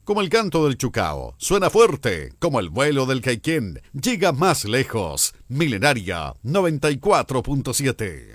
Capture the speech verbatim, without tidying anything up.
como el canto del chucao, suena fuerte como el vuelo del caiquén, llega más lejos. Milenaria noventa y cuatro punto siete.